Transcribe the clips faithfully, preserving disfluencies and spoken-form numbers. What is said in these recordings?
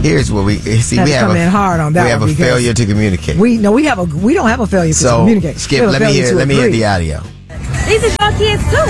Here's what we see. Had We to have come a in hard on that we have one a because failure to communicate. We no, we have a we don't have a failure to so, communicate. Skip, let me hear. Let me hear the audio. These is your kids too.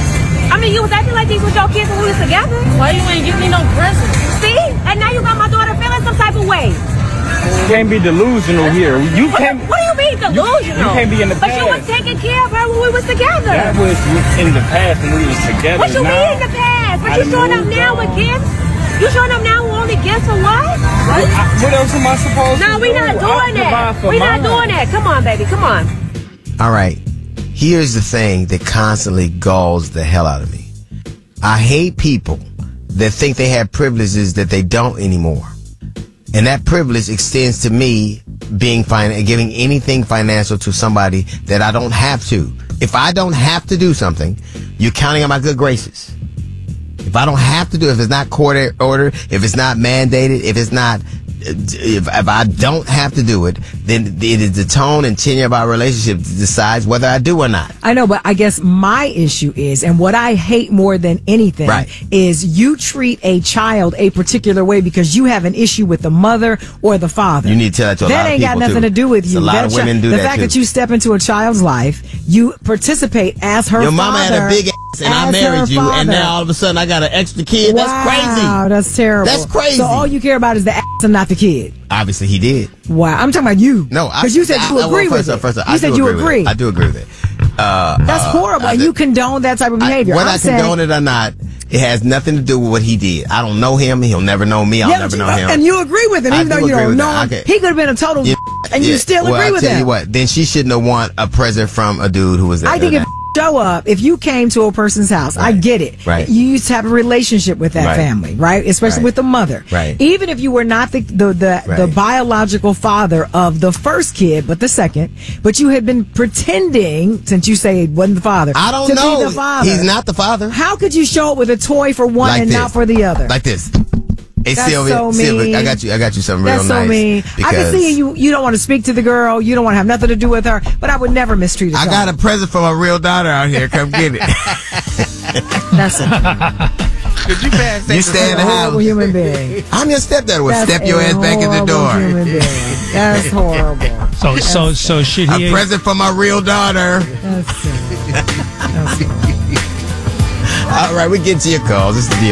I mean, you was acting like these was your kids when we was together. Why you ain't give me no present? See, and now you got my daughter feeling some type of way. You can't be delusional here. You What, can't. what do you mean delusional? You, you can't be in the But past. you was taking care of her when we was together. That was in the past when we was together. What you now, mean in the past? But I you showing up moved now with on. gifts? You showing up now with only gifts for what? What, I, what else am I supposed No, to do? we not doing I that. provide for We not mine. doing that. Come on, baby. Come on. All right. Here's the thing that constantly galls the hell out of me. I hate people that think they have privileges that they don't anymore. And that privilege extends to me being fin- giving anything financial to somebody that I don't have to. If I don't have to do something, you're counting on my good graces. If I don't have to do it, if it's not court order, if it's not mandated, if it's not, if, if I don't have to do it, then it is the tone and tenure of our relationship that decides whether I do or not. I know, but I guess my issue is, and what I hate more than anything, Right. is you treat a child a particular way because you have an issue with the mother or the father. You need to tell that to a that lot of ain't got people, nothing too. to do with It's you. a lot That of chi- women do the that, fact too. that you step into a child's life, you participate as her Your father. mama had a big ass and I as married her you, and father. now all of a sudden I got an extra kid. Wow, That's crazy. that's terrible. That's crazy. So all you care about is the ass and not the kid. Obviously, he did. Wow, I'm talking about you. No, I- because you said I- you I- agree well, with first it. off, first off, you I said do you agree with agree. it. I do agree with it. Uh, That's uh, horrible, I and do- you condone that type of behavior. I, whether I'm I saying, condone it or not, it has nothing to do with what he did. I don't know him. He'll never know me. I'll yeah, never but know you, him. and you agree with him, I even do though you agree don't with know that. him. Okay. He could have been a total, Yeah, and you yeah. still well, agree I'll with tell him. you what, then she shouldn't have want a present from a dude who was there. I think if show up, if you came to a person's house, I Right. get it. Right. You used to have a relationship with that Right. family, right? Especially Right. with the mother. Right. Even if you were not the the the, Right. the biological father of the first kid, but the second, but you had been pretending, since you say it wasn't the father, I don't to know. be the father. He's not the father. How could you show up with a toy for one Like and this. not for the other? Like this. Hey, That's Sylvia, so Sylvia, mean. I got you. I got you something real That's so nice. mean. I can because see you. You don't want to speak to the girl. You don't want to have nothing to do with her. But I would never mistreat a I child. got a present for my real daughter out here. Come get it. That's it. Could you pass that? You stay in the A horrible house. human being. I'm your stepdad. Will That's step your a ass back in the horrible door. Human being. That's horrible. So, so, so should A he? present for my real daughter. That's it. That's it. All right, we get to your calls. This is the